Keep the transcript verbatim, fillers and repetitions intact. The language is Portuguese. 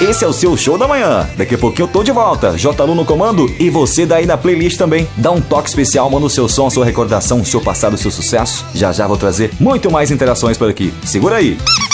Esse é o seu Show da Manhã. Daqui a pouquinho eu tô de volta. J Lu no comando e você daí na playlist também. Dá um toque especial, manda o seu som, sua recordação, o seu passado, o seu sucesso. Já já vou trazer muito mais interações por aqui. Segura aí.